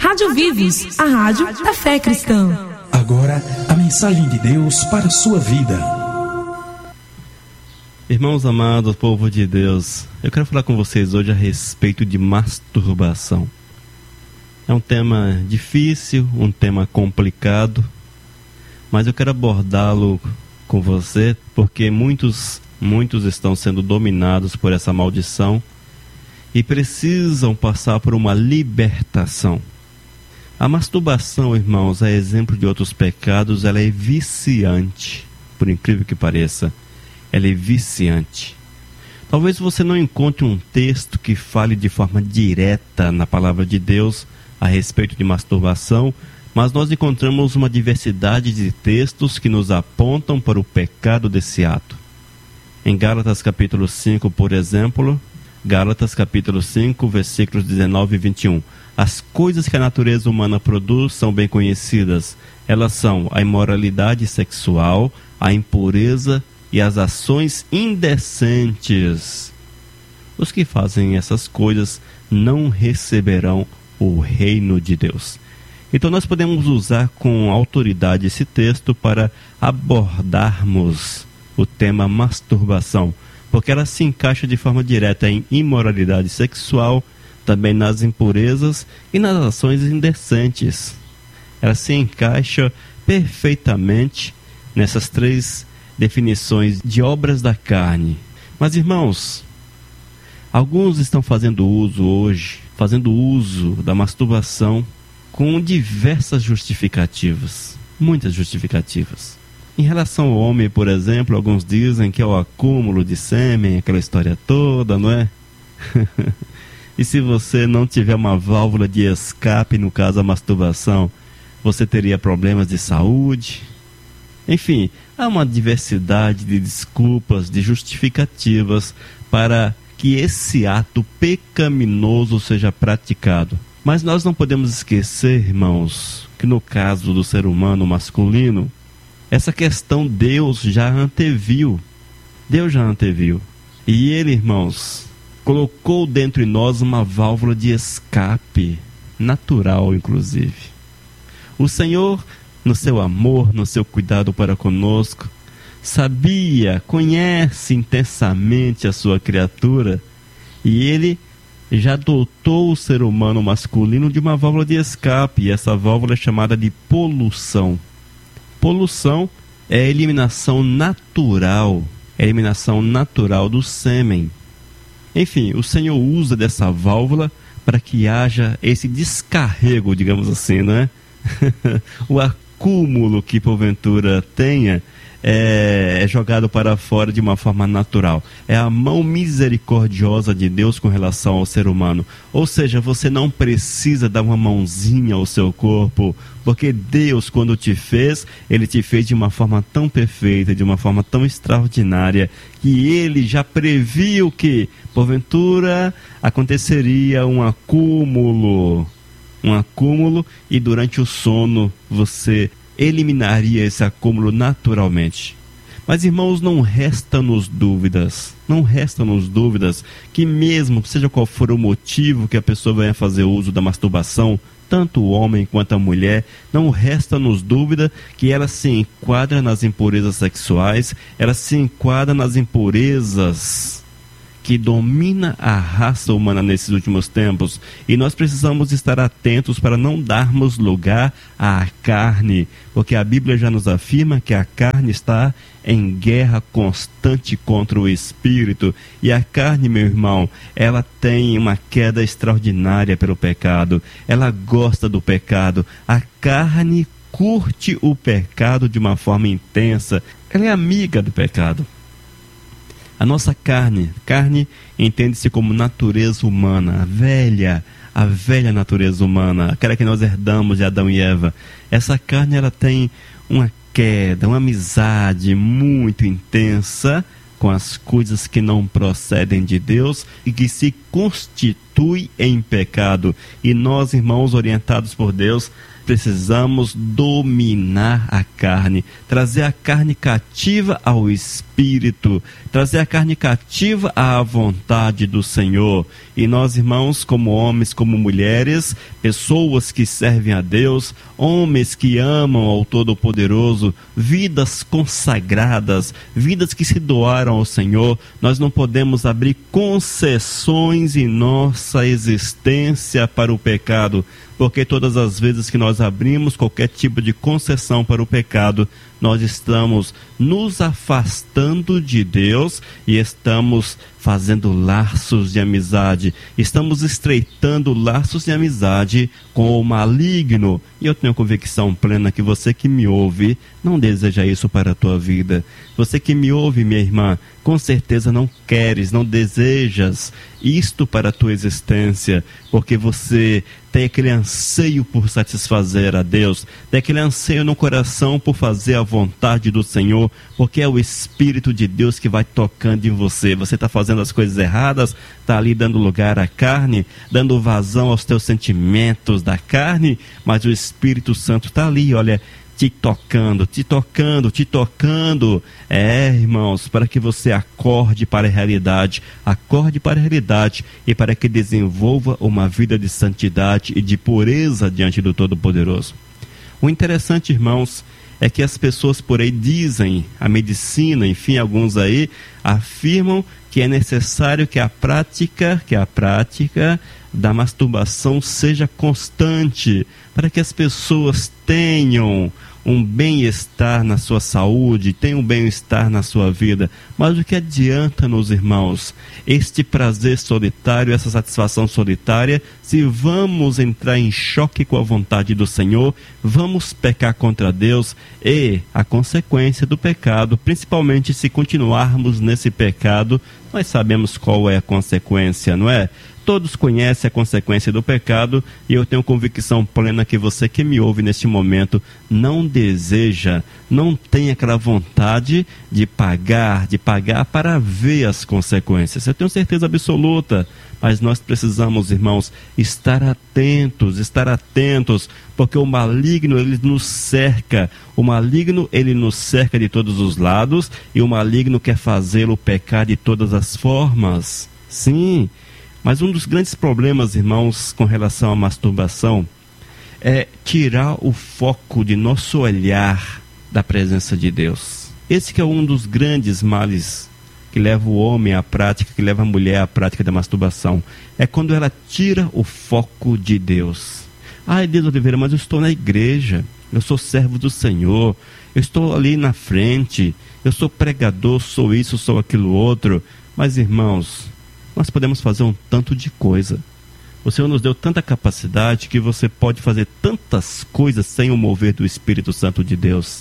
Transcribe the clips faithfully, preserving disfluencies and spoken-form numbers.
Rádio Vivos, a rádio da fé cristã. Agora, a mensagem de Deus para a sua vida. Irmãos amados, povo de Deus, eu quero falar com vocês hoje a respeito de masturbação. É um tema difícil, um tema complicado, mas eu quero abordá-lo com você porque muitos, muitos estão sendo dominados por essa maldição e precisam passar por uma libertação. A masturbação, irmãos, é exemplo de outros pecados, ela é viciante, por incrível que pareça, ela é viciante. Talvez você não encontre um texto que fale de forma direta na palavra de Deus a respeito de masturbação, mas nós encontramos uma diversidade de textos que nos apontam para o pecado desse ato. Em Gálatas capítulo cinco, por exemplo, Gálatas capítulo cinco, versículos dezenove e vinte e um. As coisas que a natureza humana produz são bem conhecidas. Elas são a imoralidade sexual, a impureza e as ações indecentes. Os que fazem essas coisas não receberão o reino de Deus. Então nós podemos usar com autoridade esse texto para abordarmos o tema masturbação, porque ela se encaixa de forma direta em imoralidade sexual, também nas impurezas e nas ações indecentes. Ela se encaixa perfeitamente nessas três definições de obras da carne. Mas, irmãos, alguns estão fazendo uso hoje, fazendo uso da masturbação com diversas justificativas, muitas justificativas. Em relação ao homem, por exemplo, alguns dizem que é o acúmulo de sêmen, aquela história toda, não é? E se você não tiver uma válvula de escape, no caso da masturbação, você teria problemas de saúde. Enfim, há uma diversidade de desculpas, de justificativas para que esse ato pecaminoso seja praticado. Mas nós não podemos esquecer, irmãos, que no caso do ser humano masculino, essa questão Deus já anteviu. Deus já anteviu. E Ele, irmãos, colocou dentro de nós uma válvula de escape, natural inclusive. O Senhor, no seu amor, no seu cuidado para conosco, sabia, conhece intensamente a sua criatura, e Ele já dotou o ser humano masculino de uma válvula de escape, e essa válvula é chamada de poluição. Poluição é a eliminação natural, é a eliminação natural do sêmen. Enfim, o Senhor usa dessa válvula para que haja esse descarrego, digamos assim, não é? O acúmulo que porventura tenha é, é jogado para fora de uma forma natural. É a mão misericordiosa de Deus com relação ao ser humano. Ou seja, você não precisa dar uma mãozinha ao seu corpo, porque Deus, quando te fez, Ele te fez de uma forma tão perfeita, de uma forma tão extraordinária, que Ele já previu que, porventura, aconteceria um acúmulo, um acúmulo, e durante o sono você eliminaria esse acúmulo naturalmente. Mas, irmãos, não resta-nos dúvidas, não resta-nos dúvidas que mesmo, seja qual for o motivo que a pessoa venha fazer uso da masturbação, tanto o homem quanto a mulher, não resta-nos dúvida que ela se enquadra nas impurezas sexuais, ela se enquadra nas impurezas que domina a raça humana nesses últimos tempos, e nós precisamos estar atentos para não darmos lugar à carne, porque a Bíblia já nos afirma que a carne está em guerra constante contra o Espírito, e a carne, meu irmão, ela tem uma queda extraordinária pelo pecado, ela gosta do pecado, a carne curte o pecado de uma forma intensa, ela é amiga do pecado. A nossa carne, carne entende-se como natureza humana, a velha, a velha natureza humana, aquela que nós herdamos de Adão e Eva. Essa carne, ela tem uma queda, uma amizade muito intensa com as coisas que não procedem de Deus e que se constitui em pecado. E nós, irmãos, orientados por Deus, precisamos dominar a carne, trazer a carne cativa ao Espírito, trazer a carne cativa à vontade do Senhor. E nós, irmãos, como homens, como mulheres, pessoas que servem a Deus, homens que amam ao Todo-Poderoso, vidas consagradas, vidas que se doaram ao Senhor, nós não podemos abrir concessões em nossa existência para o pecado, porque todas as vezes que nós abrimos qualquer tipo de concessão para o pecado, nós estamos nos afastando de Deus e estamos fazendo laços de amizade, estamos estreitando laços de amizade com o maligno. E eu tenho convicção plena que você que me ouve não deseja isso para a tua vida. Você que me ouve, minha irmã, com certeza não queres, não desejas isto para a tua existência, porque você tem aquele anseio por satisfazer a Deus, tem aquele anseio no coração por fazer a vontade do Senhor, porque é o Espírito de Deus que vai tocando em você. Você está fazendo as coisas erradas, está ali dando lugar à carne, dando vazão aos teus sentimentos da carne, mas o Espírito Santo está ali, olha, te tocando, te tocando, te tocando. É, irmãos, para que você acorde para a realidade, acorde para a realidade e para que desenvolva uma vida de santidade e de pureza diante do Todo-Poderoso. O interessante, irmãos, é que as pessoas por aí dizem, a medicina, enfim, alguns aí, afirmam que é necessário que a prática, que a prática da masturbação seja constante, para que as pessoas tenham um bem-estar na sua saúde, tenham um bem-estar na sua vida. Mas o que adianta, meus irmãos, este prazer solitário, essa satisfação solitária, se vamos entrar em choque com a vontade do Senhor, vamos pecar contra Deus e a consequência do pecado, principalmente se continuarmos nesse pecado, nós sabemos qual é a consequência, não é? Todos conhecem a consequência do pecado e eu tenho convicção plena que você que me ouve neste momento não deseja, não tem aquela vontade de pagar, de pagar para ver as consequências. Eu tenho certeza absoluta, mas nós precisamos, irmãos, estar atentos, estar atentos, porque o maligno, ele nos cerca, o maligno, ele nos cerca de todos os lados e o maligno quer fazê-lo pecar de todas as formas. Sim. Mas um dos grandes problemas, irmãos, com relação à masturbação é tirar o foco de nosso olhar da presença de Deus. Esse que é um dos grandes males que leva o homem à prática, que leva a mulher à prática da masturbação. É quando ela tira o foco de Deus. Ai, Deus Oliveira, mas eu estou na igreja, eu sou servo do Senhor, eu estou ali na frente, eu sou pregador, sou isso, sou aquilo outro. Mas, irmãos, nós podemos fazer um tanto de coisa. O Senhor nos deu tanta capacidade que você pode fazer tantas coisas sem o mover do Espírito Santo de Deus.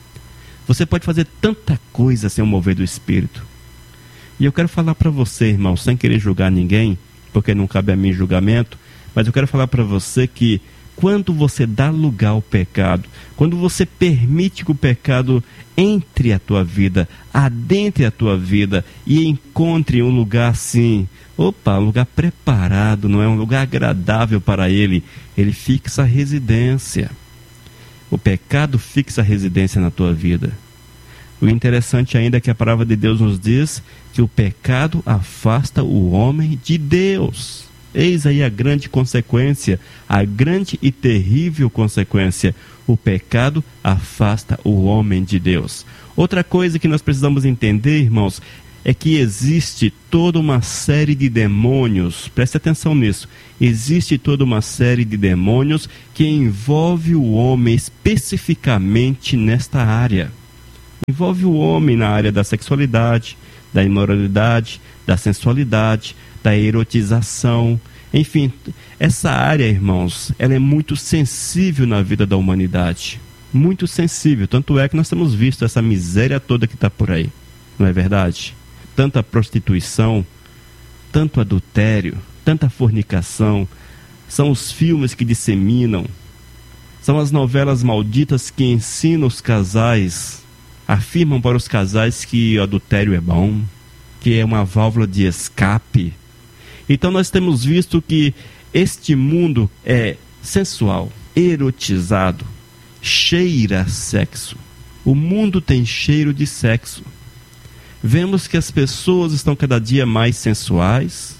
Você pode fazer tanta coisa sem o mover do Espírito. E eu quero falar para você, irmão, sem querer julgar ninguém, porque não cabe a mim julgamento, mas eu quero falar para você que quando você dá lugar ao pecado, quando você permite que o pecado entre a tua vida, adentre a tua vida e encontre um lugar assim, opa, um lugar preparado, não é um lugar agradável para ele, ele fixa a residência. O pecado fixa a residência na tua vida. O interessante ainda é que a palavra de Deus nos diz que o pecado afasta o homem de Deus. Eis aí a grande consequência, a grande e terrível consequência. O pecado afasta o homem de Deus. Outra coisa que nós precisamos entender, irmãos, é que existe toda uma série de demônios, preste atenção nisso, existe toda uma série de demônios que envolve o homem especificamente nesta área. Envolve o homem na área da sexualidade, da imoralidade, da sensualidade, da erotização, enfim, essa área, irmãos, ela é muito sensível na vida da humanidade, muito sensível, tanto é que nós temos visto essa miséria toda que está por aí, não é verdade? Tanta prostituição, tanto adultério, tanta fornicação, são os filmes que disseminam, são as novelas malditas que ensinam os casais, afirmam para os casais que o adultério é bom, que é uma válvula de escape. Então nós temos visto que este mundo é sensual, erotizado, cheira a sexo. O mundo tem cheiro de sexo. Vemos que as pessoas estão cada dia mais sensuais,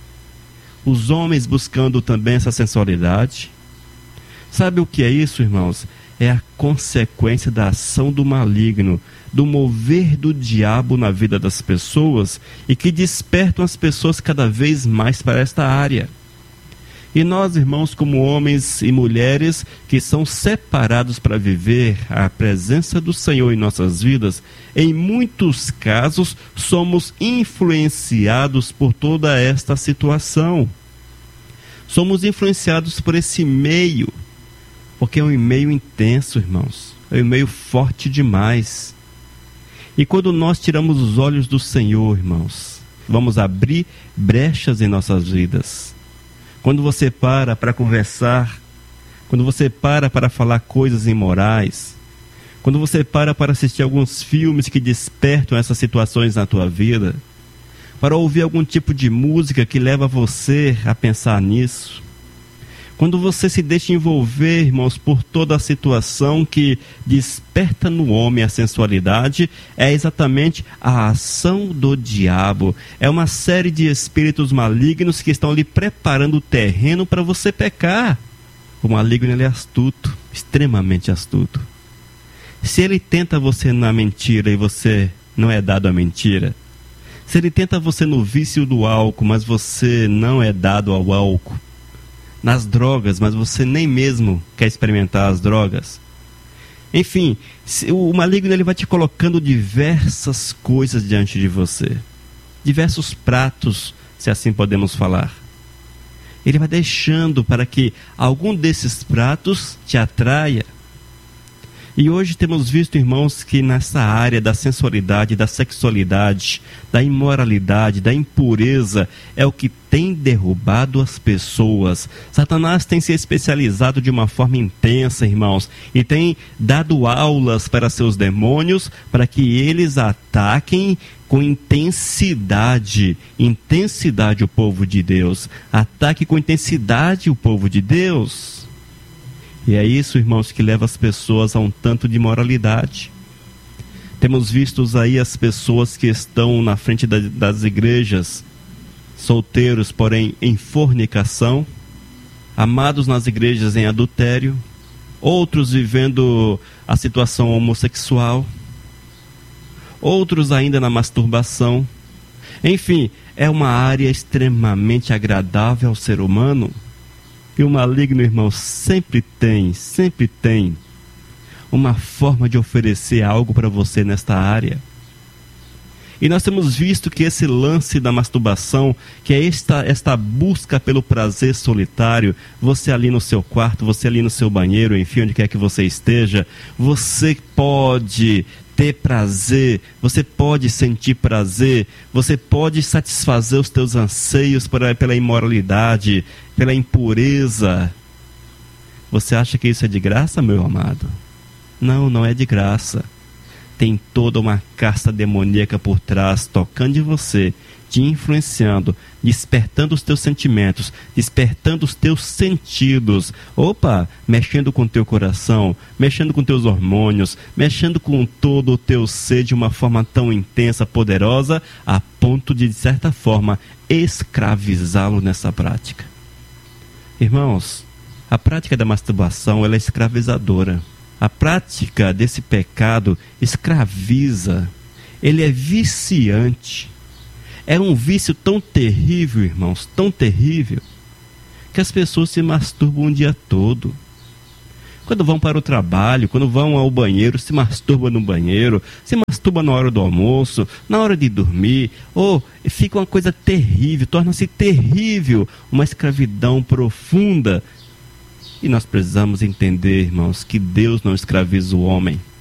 os homens buscando também essa sensualidade. Sabe o que é isso, irmãos? É a consequência da ação do maligno, do mover do diabo na vida das pessoas e que despertam as pessoas cada vez mais para esta área. E nós, irmãos, como homens e mulheres que são separados para viver a presença do Senhor em nossas vidas, em muitos casos somos influenciados por toda esta situação. Somos influenciados por esse meio, porque é um meio intenso, irmãos, é um meio forte demais. E quando nós tiramos os olhos do Senhor, irmãos, vamos abrir brechas em nossas vidas. Quando você para para conversar, quando você para para falar coisas imorais, quando você para para assistir alguns filmes que despertam essas situações na tua vida, para ouvir algum tipo de música que leva você a pensar nisso, quando você se deixa envolver, irmãos, por toda a situação que desperta no homem a sensualidade, é exatamente a ação do diabo. É uma série de espíritos malignos que estão lhe preparando o terreno para você pecar. O maligno, ele é astuto, extremamente astuto. Se ele tenta você na mentira e você não é dado à mentira, se ele tenta você no vício do álcool, mas você não é dado ao álcool, nas drogas, mas você nem mesmo quer experimentar as drogas. Enfim, o maligno, ele vai te colocando diversas coisas diante de você. Diversos pratos, se assim podemos falar. Ele vai deixando para que algum desses pratos te atraia. E hoje temos visto, irmãos, que nessa área da sensualidade, da sexualidade, da imoralidade, da impureza, é o que tem derrubado as pessoas. Satanás tem se especializado de uma forma intensa, irmãos, e tem dado aulas para seus demônios, para que eles ataquem com intensidade, intensidade o povo de Deus. Ataque com intensidade o povo de Deus. E é isso, irmãos, que leva as pessoas a um tanto de moralidade. Temos visto aí as pessoas que estão na frente da, das igrejas, solteiros, porém em fornicação, amados nas igrejas em adultério, outros vivendo a situação homossexual, outros ainda na masturbação. Enfim, é uma área extremamente agradável ao ser humano. E o maligno, irmão, sempre tem, sempre tem uma forma de oferecer algo para você nesta área. E nós temos visto que esse lance da masturbação, que é esta, esta busca pelo prazer solitário, você ali no seu quarto, você ali no seu banheiro, enfim, onde quer que você esteja, você pode ter prazer, você pode sentir prazer, você pode satisfazer os teus anseios pela, pela imoralidade, pela impureza. Você acha que isso é de graça, meu amado? Não, não é de graça. Tem toda uma casta demoníaca por trás, tocando em você, te influenciando, despertando os teus sentimentos, despertando os teus sentidos. Opa, mexendo com o teu coração, mexendo com teus hormônios, mexendo com todo o teu ser de uma forma tão intensa, poderosa, a ponto de, de certa forma, escravizá-lo nessa prática. Irmãos, a prática da masturbação, ela é escravizadora. A prática desse pecado escraviza, ele é viciante. É um vício tão terrível, irmãos, tão terrível, que as pessoas se masturbam o dia todo. Quando vão para o trabalho, quando vão ao banheiro, se masturbam no banheiro, se masturbam na hora do almoço, na hora de dormir. Oh, fica uma coisa terrível, torna-se terrível, uma escravidão profunda. E nós precisamos entender, irmãos, que Deus não escraviza o homem.